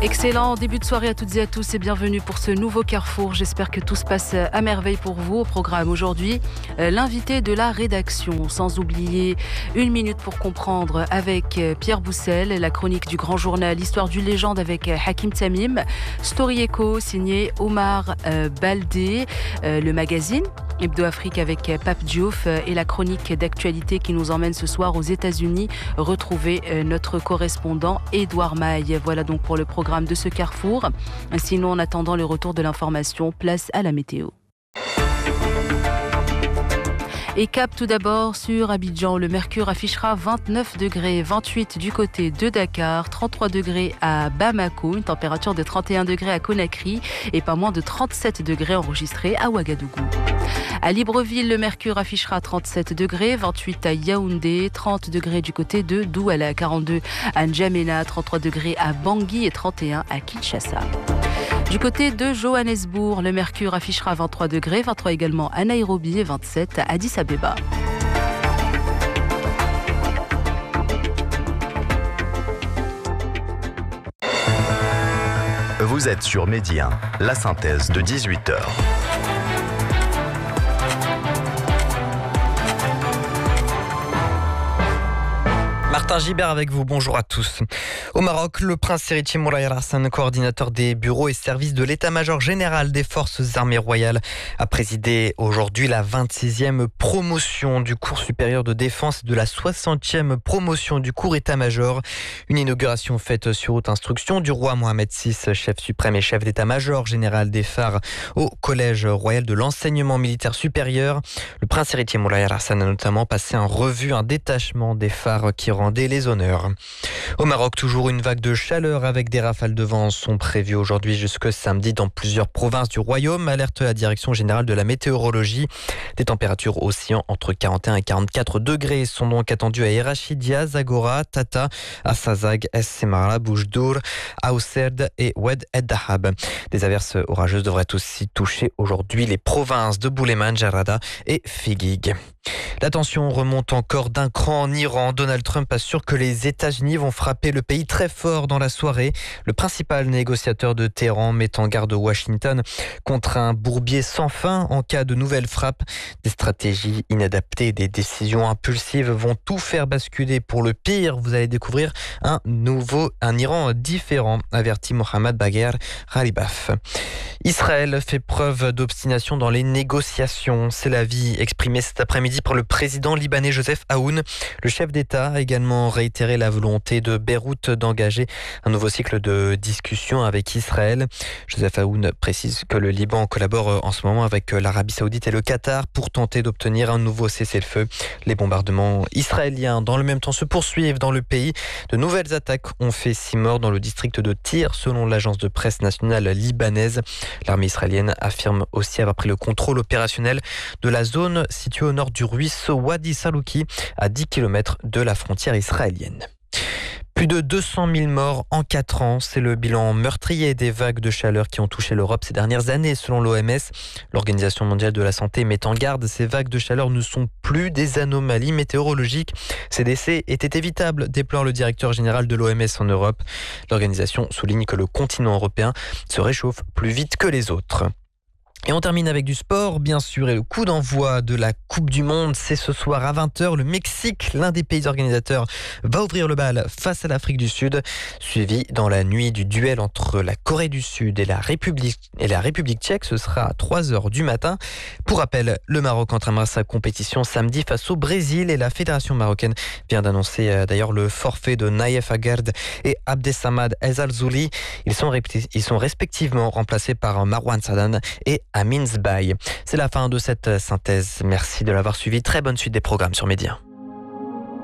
Excellent début de soirée à toutes et à tous et bienvenue pour ce nouveau Carrefour. J'espère que tout se passe à merveille pour vous. Au programme aujourd'hui, l'invité de la rédaction, sans oublier une minute pour comprendre avec Pierre Boussel, la chronique du grand journal Histoire d'une légende avec Hakim Tamim, Story Echo signé Omar Baldé, le magazine Hebdo Afrique avec Pape Diouf et la chronique d'actualité qui nous emmène ce soir aux États-Unis. Retrouvez notre correspondant Édouard Maille. Voilà donc pour le programme de ce Carrefour. Sinon, en attendant le retour de l'information, place à la météo. Et cap tout d'abord sur Abidjan. Le mercure affichera 29 degrés, 28 du côté de Dakar, 33 degrés à Bamako, une température de 31 degrés à Conakry et pas moins de 37 degrés enregistrés à Ouagadougou. À Libreville, le mercure affichera 37 degrés, 28 à Yaoundé, 30 degrés du côté de Douala, 42 à N'Djamena, 33 degrés à Bangui et 31 à Kinshasa. Du côté de Johannesburg, le mercure affichera 23 degrés, 23 également à Nairobi et 27 à Addis Abeba. Vous êtes sur Média, la synthèse de 18h. Martin Gibert avec vous, bonjour à tous. Au Maroc, le prince héritier Moulay Hassan, coordinateur des bureaux et services de l'état-major général des forces armées royales, a présidé aujourd'hui la 26e promotion du cours supérieur de défense et de la 60e promotion du cours état-major. Une inauguration faite sur haute instruction du roi Mohamed VI, chef suprême et chef d'état-major général des phares au collège royal de l'enseignement militaire supérieur. Le prince héritier Moulay Hassan a notamment passé en revue un détachement des phares qui rendaient les honneurs. Au Maroc, toujours une vague de chaleur avec des rafales de vent sont prévues aujourd'hui jusque samedi dans plusieurs provinces du royaume, alerte la direction générale de la météorologie. Des températures oscillant entre 41 et 44 degrés sont donc attendues à Erachidia, Zagora, Tata, Assazag, Es Semara, Boujdour, Aousserd et Oued El Dahab. Des averses orageuses devraient aussi toucher aujourd'hui les provinces de Bouleman, Jarada et Figuig. La tension remonte encore d'un cran en Iran. Donald Trump assure que les États-Unis vont frapper le pays très fort dans la soirée. Le principal négociateur de Téhéran met en garde Washington contre un bourbier sans fin en cas de nouvelles frappes. Des stratégies inadaptées, des décisions impulsives vont tout faire basculer pour le pire. Vous allez découvrir un Iran différent, avertit Mohammad Bagher Ghalibaf. Israël fait preuve d'obstination dans les négociations. C'est l'avis exprimé cet après-midi par le président libanais Joseph Aoun. Le chef d'État a également réitéré la volonté de Beyrouth d'engager un nouveau cycle de discussion avec Israël. Joseph Aoun précise que le Liban collabore en ce moment avec l'Arabie Saoudite et le Qatar pour tenter d'obtenir un nouveau cessez-le-feu. Les bombardements israéliens dans le même temps se poursuivent dans le pays. De nouvelles attaques ont fait 6 morts dans le district de Tyr selon l'agence de presse nationale libanaise. L'armée israélienne affirme aussi avoir pris le contrôle opérationnel de la zone située au nord du ruisseau Wadi Salouki, à 10 km de la frontière israélienne. Plus de 200 000 morts en 4 ans, c'est le bilan meurtrier des vagues de chaleur qui ont touché l'Europe ces dernières années, selon l'OMS. L'Organisation mondiale de la santé met en garde, ces vagues de chaleur ne sont plus des anomalies météorologiques. Ces décès étaient évitables, déplore le directeur général de l'OMS en Europe. L'organisation souligne que le continent européen se réchauffe plus vite que les autres. Et on termine avec du sport, bien sûr, et le coup d'envoi de la Coupe du Monde, c'est ce soir à 20h. Le Mexique, l'un des pays organisateurs, va ouvrir le bal face à l'Afrique du Sud, suivi dans la nuit du duel entre la Corée du Sud et la République tchèque. Ce sera à 3h du matin. Pour rappel, le Maroc entamera sa compétition samedi face au Brésil et la fédération marocaine vient d'annoncer d'ailleurs le forfait de Naïef Aguerd et Abdesamad El Zalzouli. Ils sont respectivement remplacés par Marwan Sadan et Amin Zbaye. C'est la fin de cette synthèse. Merci de l'avoir suivi. Très bonne suite des programmes sur Média.